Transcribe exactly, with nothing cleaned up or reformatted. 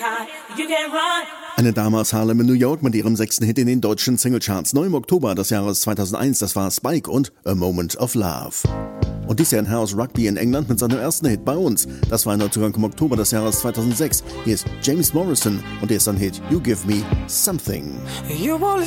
Eine Dame aus Harlem in New York mit ihrem sechsten Hit in den deutschen Singlecharts. Neu im Oktober des Jahres zweitausendeins, das war Spike und A Moment of Love. Und dies Jahr ein Herr aus Rugby in England mit seinem ersten Hit bei uns. Das war ein Neuzugang im Oktober des Jahres zweitausendsechs. Hier ist James Morrison und er ist ein Hit You Give Me Something.